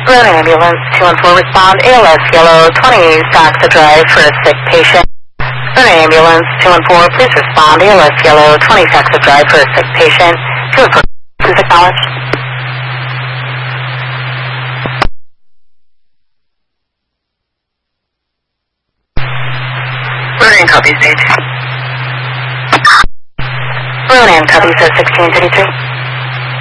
Road ambulance 214 respond. ALS yellow 20 Saxa Drive for a sick patient. Road ambulance 214 please respond. ALS yellow 20 Saxa Drive for a sick patient. 214 please acknowledge. Road copy stage. Road copy says 1633.